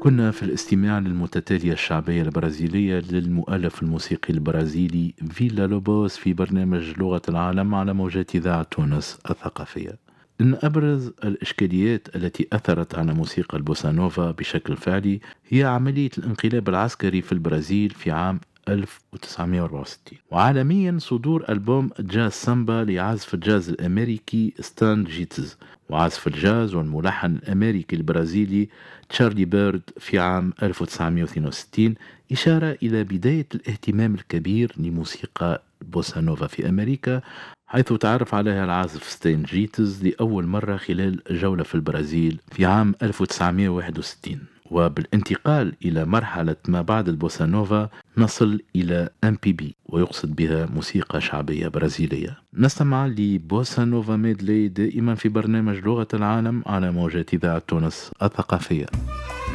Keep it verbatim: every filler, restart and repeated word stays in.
كنا في الاستماع للمتتالية الشعبية البرازيلية للمؤلف الموسيقي البرازيلي فيلا لوبوس في برنامج لغة العالم على موجات إذاعة تونس الثقافية. إن أبرز الإشكاليات التي أثرت على موسيقى البوسانوفا بشكل فعلي هي عملية الانقلاب العسكري في البرازيل في عام ألف وتسعمائة وأربعة وستين، وعالميا صدور ألبوم جاز سامبا لعازف الجاز الأمريكي ستان جيتز وعازف الجاز والملحن الأمريكي البرازيلي تشارلي بيرد في عام ألف وتسعمائة واثنين وستين، إشارة إلى بداية الاهتمام الكبير لموسيقى البوسانوفا في أمريكا، حيث تعرف عليها العازف ستان جيتز لأول مرة خلال جولة في البرازيل في عام ألف وتسعمائة وواحد وستين. وبالانتقال إلى مرحلة ما بعد البوسانوفا نصل إلى إم بي بي، ويقصد بها موسيقى شعبية برازيلية. نستمع لبوسانوفا ميدلي دائما في برنامج لغة العالم على موجات إذاعة تونس الثقافية.